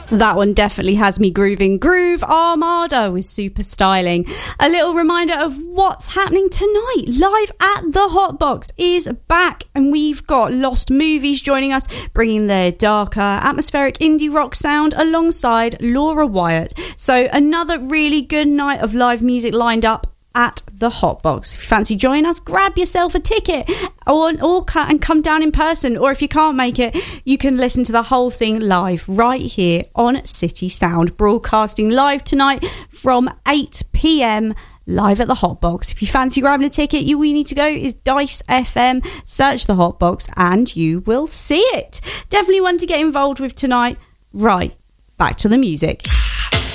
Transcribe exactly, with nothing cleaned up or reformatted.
That one definitely has me grooving. Groove Armada with Super Styling. A little reminder of what's happening tonight. Live at the Hotbox is back, and we've got Lost Movies joining us, bringing their darker, atmospheric indie rock sound alongside Laura Wyatt. So another really good night of live music lined up at the Hotbox. If you fancy joining us, grab yourself a ticket or, or cut and come down in person. Or if you can't make it, you can listen to the whole thing live right here on City Sound, broadcasting live tonight from eight p.m. live at the Hotbox. If you fancy grabbing a ticket, you, all you need to go is Dice F M, search the Hotbox, and you will see it. Definitely one to get involved with tonight. Right, back to the music.